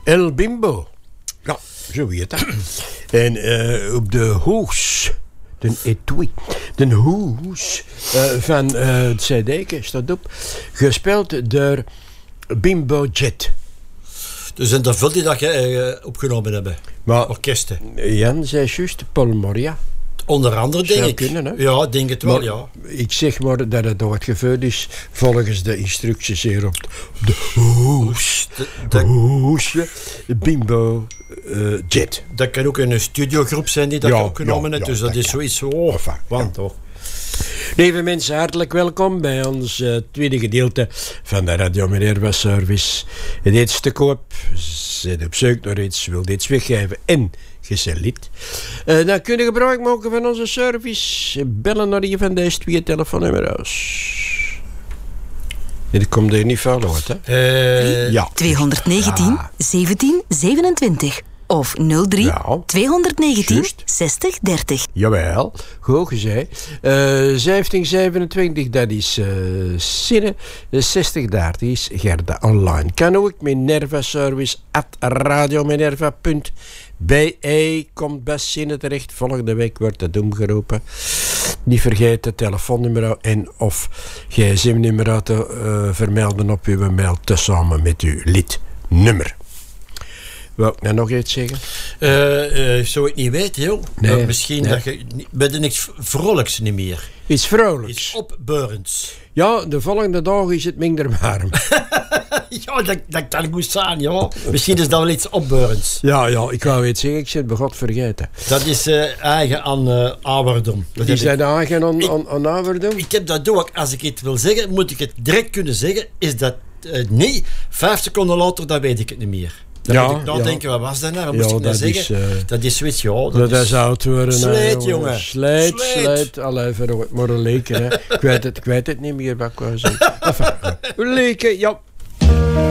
El Bimbo. Ja, zo heet dat. En op de hoes, de etui, de hoes van het CD staat op, gespeeld door Bimbo Jet. Er zijn er veel die dat opgenomen hebben. Maar orkesten. Jan zei juist Paul Moria. Onder andere, denk ik. Kunnen, hè? Ja, denk het wel, maar, ja. Ik zeg maar dat het nooit gebeurd is volgens de instructies hier op de hoes. Bimbo Jet. Dat kan ook een studiogroep zijn die dat opgenomen heeft. Dus dat is zoiets. Want toch. Lieve mensen, hartelijk welkom bij ons tweede gedeelte van de Radio Minerva Service. Het is te koop, zit op zoek naar iets, wil iets weggeven en gezellig. Dan kun je gebruik maken van onze service. Bellen naar een van deze twee telefoonnummers. Dit komt er niet veel uit, hè? Ja. 219 17 27. Of 03 219 juist. 60 30. Jawel, goed gezegd. 1727, dat is Sinne. 60 30 is Gerda Online. Kan ook minervaservice@radiominerva.be. Komt bij Sinne terecht. Volgende week wordt het omgeroepen. Niet vergeet het telefoonnummer en of gsm-nummer te vermelden op uw mail tezamen met uw lidnummer. Wil ik nou nog iets zeggen? Zou ik niet weten, joh. Nee, misschien dat je bij de niks vrolijks niet meer. Iets vrolijks. Iets opbeurends. Ja, de volgende dag is het minder warm. Ja, dat kan goed zijn, ja. Misschien is dat wel iets opbeurends. Ja, ik wou iets zeggen, ik zit begot vergeten. Dat is eigen aan Awerdom. Is dat eigen aan Awerdom? Ik heb dat ook. Als ik het wil zeggen, moet ik het direct kunnen zeggen. Is dat niet? 5 seconden later, dan weet ik het niet meer. Dan moet ik nou denken, wat was dat nou? Wat moest ik nou zeggen? Dat is zoiets, ja. Dat is oud worden. Sleet, jongen. Sleet. Allee, maar een leken, hè. Ik weet het niet meer wat ik wou zeggen. Enfin, een leken, ja.